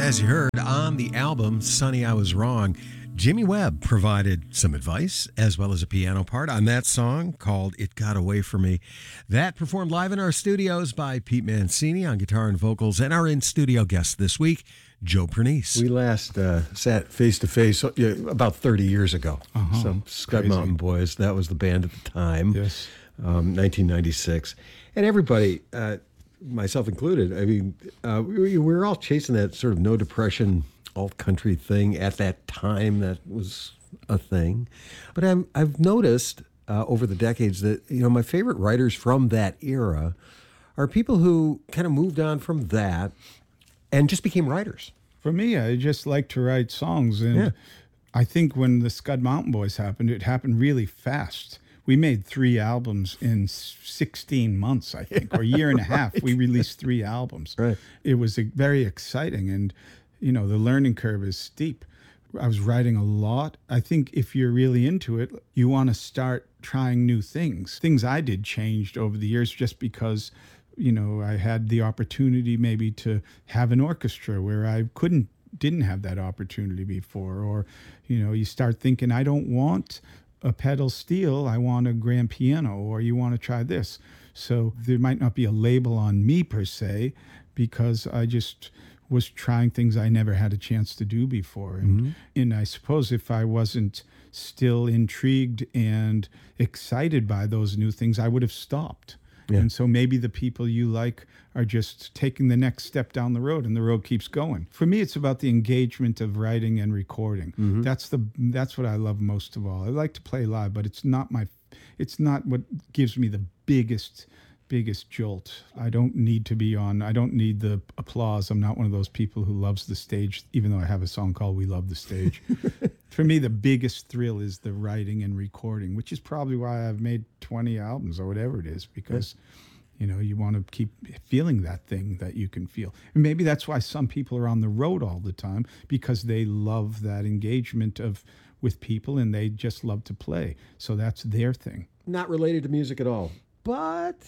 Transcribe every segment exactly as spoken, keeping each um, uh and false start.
As you heard on the album Sonny, I Was Wrong, Jimmy Webb provided some advice as well as a piano part on that song called It Got Away From Me. That performed live in our studios by Pete Mancini on guitar and vocals, and our in-studio guest this week, Joe Pernice. We last uh, sat face-to-face uh, about thirty years ago. Uh-huh. So Scud Crazy. Mountain Boys, that was the band at the time. Yes. Um, nineteen ninety-six. And everybody, uh, myself included, I mean, uh, we, we were all chasing that sort of no depression alt-country thing at that time. That was a thing. But I'm, I've noticed uh, over the decades that, you know, my favorite writers from that era are people who kind of moved on from that and just became writers. For me, I just like to write songs. And Yeah. I think when the Scud Mountain Boys happened, it happened really fast. We made three albums in sixteen months, I think, or a year and a half. We released three albums. Right. It was uh, very exciting. And, you know, the learning curve is steep. I was writing a lot. I think if you're really into it, you want to start trying new things. Things I did changed over the years just because, you know, I had the opportunity maybe to have an orchestra where I couldn't, didn't have that opportunity before. Or, you know, you start thinking, I don't want a pedal steel, I want a grand piano, or you want to try this. So there might not be a label on me per se, because I just was trying things I never had a chance to do before. And, mm-hmm. and I suppose if I wasn't still intrigued and excited by those new things, I would have stopped. Yeah. And so maybe the people you like are just taking the next step down the road, and the road keeps going. For me, it's about the engagement of writing and recording. Mm-hmm. That's the that's what I love most of all. I like to play live, but it's not my it's not what gives me the biggest biggest jolt. I don't need to be on. I don't need the applause. I'm not one of those people who loves the stage, even though I have a song called We Love the Stage. For me, the biggest thrill is the writing and recording, which is probably why I've made twenty albums or whatever it is, because, you know, you want to keep feeling that thing that you can feel. And maybe that's why some people are on the road all the time, because they love that engagement of with people and they just love to play. So that's their thing. Not related to music at all, but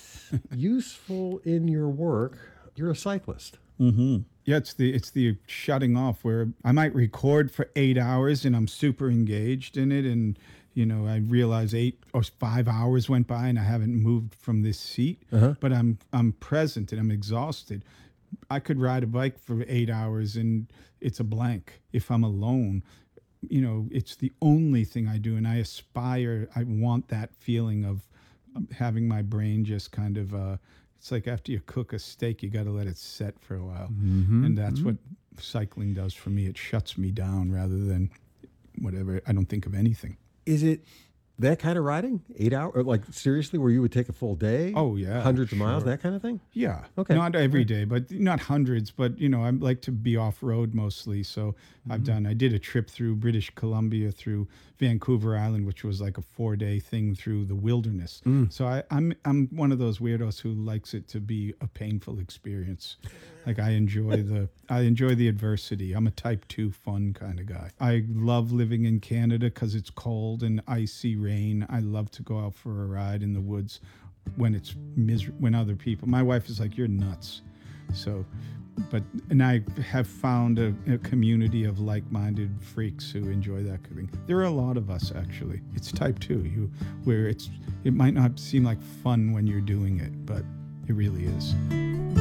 useful in your work. You're a cyclist. Mm-hmm. Yeah, it's the it's the shutting off where I might record for eight hours and I'm super engaged in it, and you know I realize eight or five hours went by and I haven't moved from this seat, uh-huh. but I'm I'm present and I'm exhausted. I could ride a bike for eight hours and it's a blank. If I'm alone, you know, it's the only thing I do, and I aspire. I want that feeling of having my brain just kind of. Uh, It's like after you cook a steak, you got to let it set for a while. Mm-hmm. And that's mm-hmm. what cycling does for me. It shuts me down rather than whatever. I don't think of anything. Is it that kind of riding? Eight hours? Like, seriously, where you would take a full day? Oh, yeah. Hundreds sure. of miles, that kind of thing? Yeah. Okay. Not every day, but not hundreds. But, you know, I like to be off-road mostly. So mm-hmm. I've done, I did a trip through British Columbia, through Vancouver Island, which was like a four-day thing through the wilderness. Mm. So I, I'm I'm one of those weirdos who likes it to be a painful experience. Like I enjoy the I enjoy the adversity. I'm a type two fun kind of guy. I love living in Canada because it's cold and icy rain. I love to go out for a ride in the woods when it's miser- when other people. My wife is like, "You're nuts." So, but and I have found a, a community of like-minded freaks who enjoy that kind of thing. There are a lot of us actually. It's type two, you where it's it might not seem like fun when you're doing it, but it really is.